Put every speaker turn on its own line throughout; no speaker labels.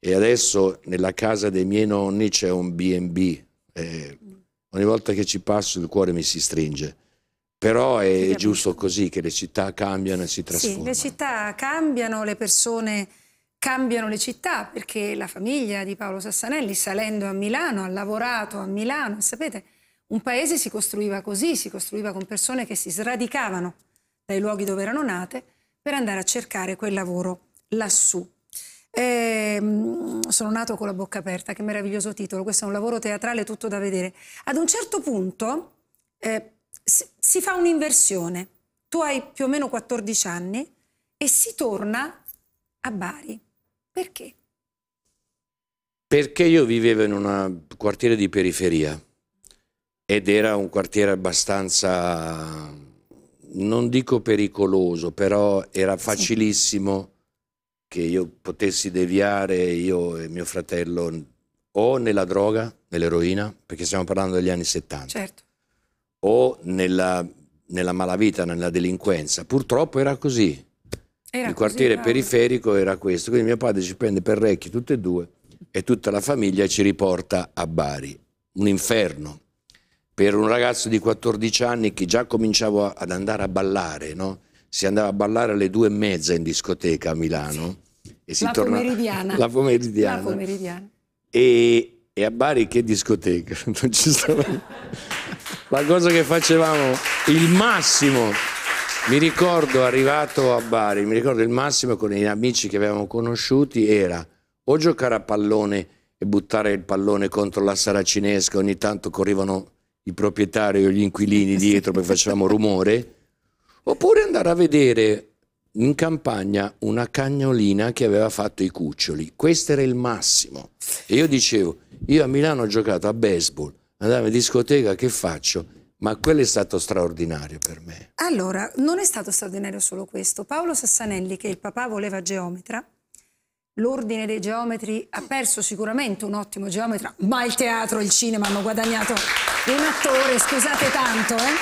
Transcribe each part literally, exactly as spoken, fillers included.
e adesso nella casa dei miei nonni c'è un bi e bi. Eh, ogni volta che ci passo il cuore mi si stringe. Però è giusto così, che le città cambiano e si trasformano.
Sì, le città cambiano, le persone cambiano le città, perché la famiglia di Paolo Sassanelli, salendo a Milano, ha lavorato a Milano. Sapete, un paese si costruiva così, si costruiva con persone che si sradicavano dai luoghi dove erano nate per andare a cercare quel lavoro lassù. Eh, sono nato con la bocca aperta, che meraviglioso titolo, questo è un lavoro teatrale tutto da vedere. Ad un certo punto eh, si, si fa un'inversione, tu hai più o meno quattordici anni e si torna a Bari. Perché?
Perché io vivevo in un quartiere di periferia ed era un quartiere abbastanza, non dico pericoloso, però era facilissimo che io potessi deviare, io e mio fratello, o nella droga, nell'eroina, perché stiamo parlando degli anni settanta,
certo,
o nella, nella malavita, nella delinquenza. Purtroppo era così. Era il quartiere così, periferico era questo. Quindi mio padre ci prende per recchi tutte e due e tutta la famiglia ci riporta a Bari. Un inferno. Per un ragazzo di quattordici anni che già cominciavo ad andare a ballare, no? Si andava a ballare alle due e mezza in discoteca a Milano. E si
la,
torna...
pomeridiana.
la pomeridiana.
La pomeridiana.
E, e a Bari che discoteca? Non ci stava... La cosa che facevamo, il massimo, mi ricordo arrivato a Bari, mi ricordo il massimo con gli amici che avevamo conosciuti era o giocare a pallone e buttare il pallone contro la saracinesca, ogni tanto correvano i proprietari o gli inquilini dietro perché facevamo rumore, oppure andare a vedere in campagna una cagnolina che aveva fatto i cuccioli. Questo era il massimo. E io dicevo, io a Milano ho giocato a baseball, andavo in discoteca, che faccio? Ma quello è stato straordinario per me.
Allora, non è stato straordinario solo questo. Paolo Sassanelli, che il papà voleva geometra, l'ordine dei geometri ha perso sicuramente un ottimo geometra, ma il teatro e il cinema hanno guadagnato un attore, scusate tanto, eh?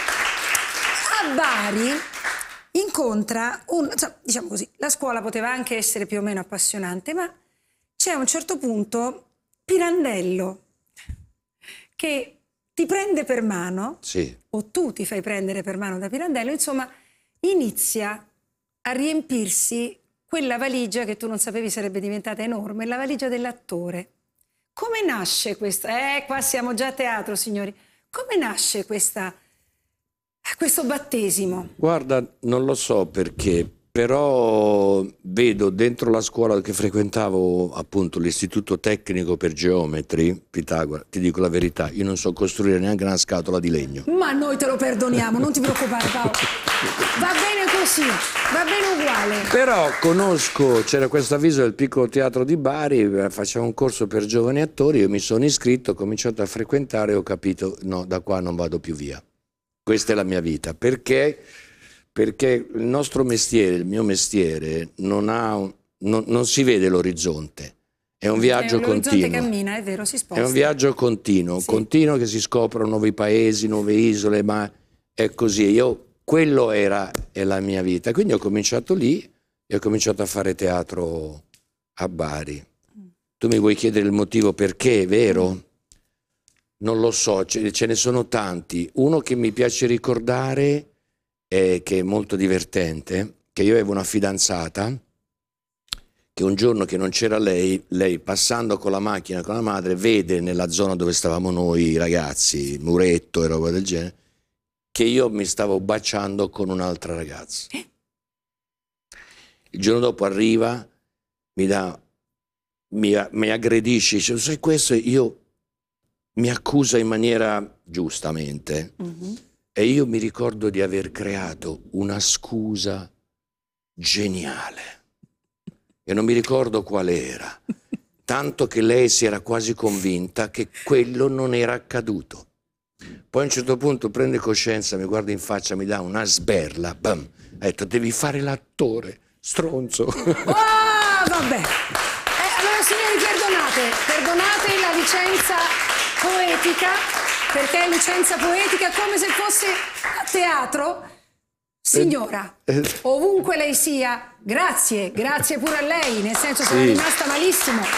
A Bari incontra un, diciamo così, la scuola poteva anche essere più o meno appassionante, ma c'è a un certo punto Pirandello che ti prende per mano,
sì,
o tu ti fai prendere per mano da Pirandello, insomma, inizia a riempirsi quella valigia che tu non sapevi sarebbe diventata enorme, la valigia dell'attore. Come nasce questa? Eh, qua siamo già a teatro, signori. Come nasce questa, questo battesimo?
Guarda, non lo so perché, però vedo dentro la scuola che frequentavo, appunto l'istituto tecnico per geometri, Pitagora, ti dico la verità, io non so costruire neanche una scatola di legno.
Ma noi te lo perdoniamo, non ti preoccupare Paolo. Va bene così, va bene uguale.
Però conosco, c'era questo avviso del piccolo teatro di Bari, faceva un corso per giovani attori, io mi sono iscritto, ho cominciato a frequentare e ho capito, no, da qua non vado più via. Questa è la mia vita, perché... Perché il nostro mestiere, il mio mestiere, non, ha un, non, non si vede l'orizzonte, è un viaggio continuo.
L'orizzonte cammina, è vero, si sposta.
È un viaggio continuo, sì, continuo che si scoprono nuovi paesi, nuove isole, ma è così. Io, quello era è la mia vita, quindi ho cominciato lì e ho cominciato a fare teatro a Bari. Tu mi vuoi chiedere il motivo perché, vero? Non lo so, ce, ce ne sono tanti. Uno che mi piace ricordare... Eh, che è molto divertente, che io avevo una fidanzata che un giorno che non c'era lei, lei passando con la macchina con la madre vede nella zona dove stavamo noi ragazzi, muretto e roba del genere, che io mi stavo baciando con un'altra ragazza. Il giorno dopo arriva, mi dà, mi, mi aggredisce, dice, sai questo, io mi accusa in maniera giustamente. Mm-hmm. E io mi ricordo di aver creato una scusa geniale. E non mi ricordo qual era. Tanto che lei si era quasi convinta che quello non era accaduto. Poi a un certo punto prende coscienza, mi guarda in faccia, mi dà una sberla. Bam. Ha detto, devi fare l'attore, stronzo.
Oh, vabbè. Eh, allora signori, perdonate. Perdonate la licenza poetica. Perché è licenza poetica come se fosse a teatro. Signora, ovunque lei sia, grazie, grazie pure a lei, nel senso che sì, sono rimasta malissimo.